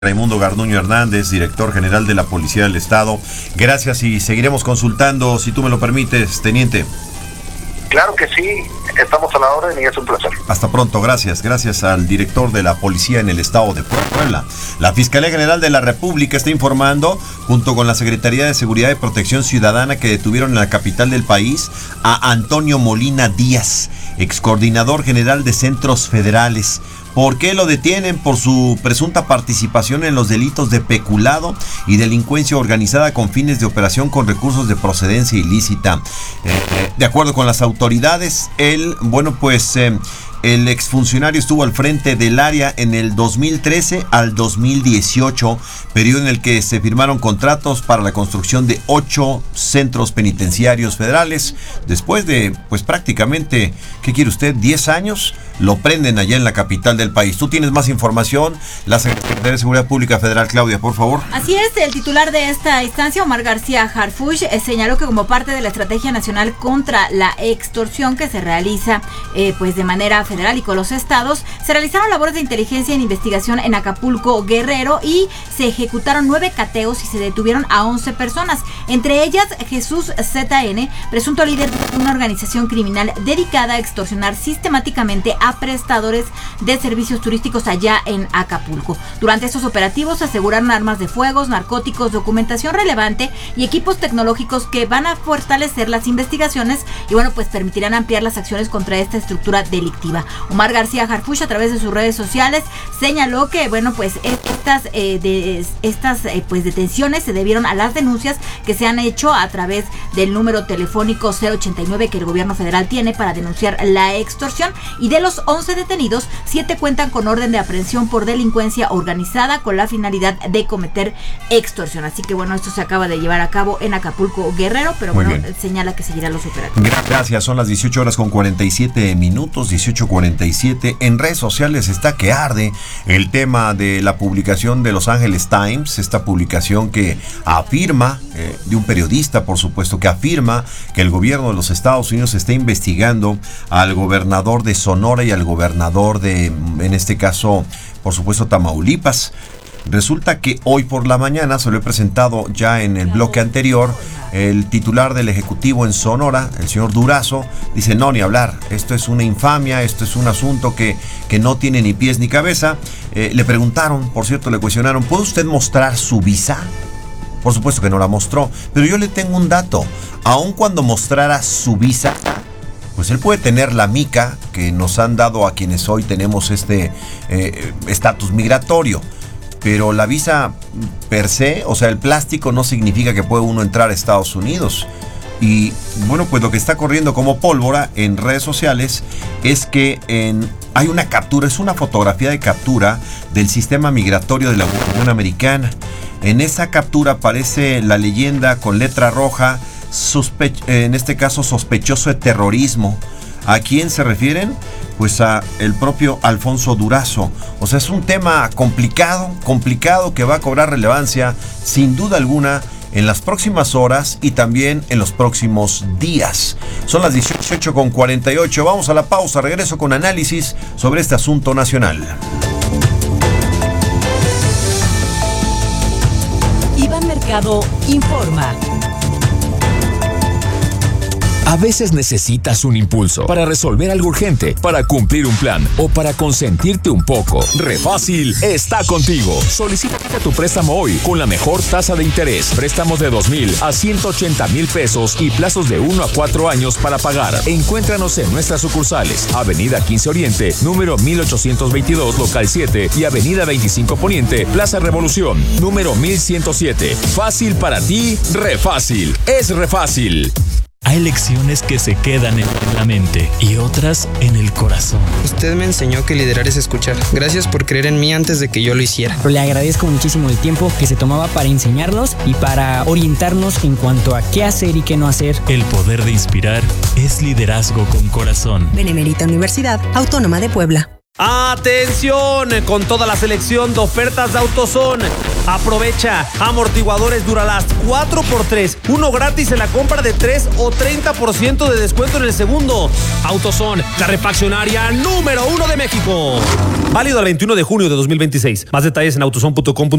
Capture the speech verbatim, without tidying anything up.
Raimundo Garduño Hernández, director general de la Policía del Estado. Gracias y seguiremos consultando, si tú me lo permites, teniente. Claro que sí, estamos a la orden y es un placer. Hasta pronto, gracias. Gracias al director de la Policía en el Estado de Puebla. La Fiscalía General de la República está informando, junto con la Secretaría de Seguridad y Protección Ciudadana, que detuvieron en la capital del país a Antonio Molina Díaz, excoordinador general de Centros Federales. ¿Por qué lo detienen? Por su presunta participación en los delitos de peculado y delincuencia organizada con fines de operación con recursos de procedencia ilícita. Eh, de acuerdo con las autoridades, él, bueno, pues eh, el exfuncionario estuvo al frente del área en el dos mil trece al dos mil dieciocho, periodo en el que se firmaron contratos para la construcción de ocho centros penitenciarios federales. Después de, pues prácticamente, ¿qué quiere usted? diez años, lo prenden allá en la capital del país. Tú tienes más información, la Secretaría de Seguridad Pública Federal, Claudia, por favor. Así es, el titular de esta instancia, Omar García Harfuch, eh, señaló que como parte de la Estrategia Nacional contra la Extorsión que se realiza eh, pues de manera federal y con los estados, se realizaron labores de inteligencia en investigación en Acapulco, Guerrero, y se ejecutaron nueve cateos y se detuvieron a once personas, entre ellas Jesús Z N, presunto líder de una organización criminal dedicada a extorsionar sistemáticamente a prestadores de servicios turísticos allá en Acapulco. Durante estos operativos se aseguraron armas de fuego, narcóticos, documentación relevante y equipos tecnológicos que van a fortalecer las investigaciones y bueno, pues permitirán ampliar las acciones contra esta estructura delictiva. Omar García Harfuch, a través de sus redes sociales, señaló que bueno, pues estas eh, de, estas eh, pues detenciones se debieron a las denuncias que se han hecho a través del número telefónico cero ochenta y nueve que el gobierno federal tiene para denunciar la extorsión, y de los once detenidos, siete cuentan con orden de aprehensión por delincuencia organizada con la finalidad de cometer extorsión. Así que bueno, esto se acaba de llevar a cabo en Acapulco, Guerrero, pero Muy bueno, bien. señala que seguirán los operativos. Gracias, son las dieciocho horas con cuarenta y siete minutos, dieciocho cuarenta y siete. En redes sociales está que arde el tema de la publicación de Los Angeles Times, esta publicación que afirma, eh, de un periodista por supuesto, que afirma que el gobierno de los Estados Unidos está investigando al gobernador de Sonora y al gobernador de, en este caso, por supuesto, Tamaulipas. Resulta que hoy por la mañana, se lo he presentado ya en el bloque anterior, el titular del Ejecutivo en Sonora, el señor Durazo, dice: no, ni hablar, esto es una infamia, esto es un asunto que, que no tiene ni pies ni cabeza. Eh, le preguntaron, por cierto, le cuestionaron: ¿puede usted mostrar su visa? Por supuesto que no la mostró, pero yo le tengo un dato: aun cuando mostrara su visa, pues él puede tener la mica que nos han dado a quienes hoy tenemos este estatus eh, migratorio. Pero la visa per se, o sea, el plástico no significa que puede uno entrar a Estados Unidos. Y bueno, pues lo que está corriendo como pólvora en redes sociales es que en, hay una captura, es una fotografía de captura del sistema migratorio de la Unión Americana. En esa captura aparece la leyenda con letra roja: Sospe- en este caso sospechoso de terrorismo. ¿A quién se refieren? Pues a el propio Alfonso Durazo. O sea, es un tema complicado, complicado que va a cobrar relevancia sin duda alguna en las próximas horas y también en los próximos días. Son las dieciocho con cuarenta y ocho. Vamos a la pausa, regreso con análisis sobre este asunto nacional. Iván Mercado informa. A veces necesitas un impulso para resolver algo urgente, para cumplir un plan o para consentirte un poco. Refácil está contigo. Solicita tu préstamo hoy con la mejor tasa de interés. Préstamos de dos mil a ciento ochenta mil pesos y plazos de uno a cuatro años para pagar. Encuéntranos en nuestras sucursales: Avenida quince Oriente, número mil ochocientos veintidós, local siete, y Avenida veinticinco Poniente, Plaza Revolución, número mil ciento siete. Fácil para ti, Refácil. Es Refácil. Hay lecciones que se quedan en la mente y otras en el corazón. Usted me enseñó que liderar es escuchar. Gracias por creer en mí antes de que yo lo hiciera. Le agradezco muchísimo el tiempo que se tomaba para enseñarnos y para orientarnos en cuanto a qué hacer y qué no hacer. El poder de inspirar es liderazgo con corazón. Benemérita Universidad Autónoma de Puebla. Atención, con toda la selección de ofertas de AutoZone. Aprovecha amortiguadores Duralast cuatro por tres, uno gratis en la compra de tres o treinta por ciento de descuento en el segundo. AutoZone, la refaccionaria número uno de México. Válido al veintiuno de junio de dos mil veintiséis. Más detalles en autozone punto com.